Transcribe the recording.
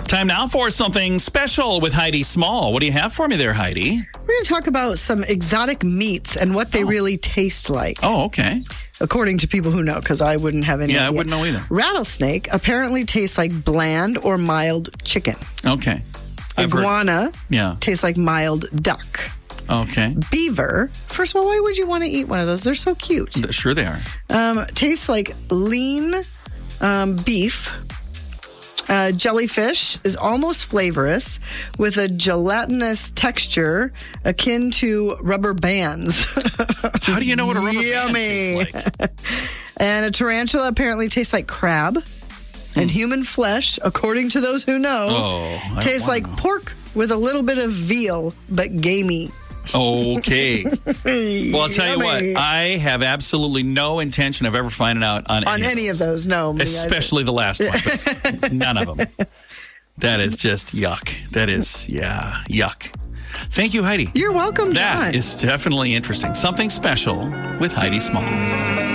Time now for something special with Heidi Small. What do you have for me there, Heidi? We're going to talk about some exotic meats and what they really taste like. Oh, okay. According to people who know, because I wouldn't have any idea. I wouldn't know either. Rattlesnake apparently tastes like bland or mild chicken. Okay. Iguana tastes like mild duck. Okay. Beaver, first of all, why would you want to eat one of those? They're so cute. Sure they are. Tastes like lean beef. Jellyfish is almost flavorous with a gelatinous texture akin to rubber bands. How do you know what a rubber band tastes like? And a tarantula apparently tastes like crab. And human flesh, according to those who know, tastes like pork with a little bit of veal, but gamey. Okay. Well, I'll tell you what. I have absolutely no intention of ever finding out on any of those. No. Especially the last one. But none of them. That is just yuck. That is, yuck. Thank you, Heidi. You're welcome, John. That is definitely interesting. Something special with Heidi Small.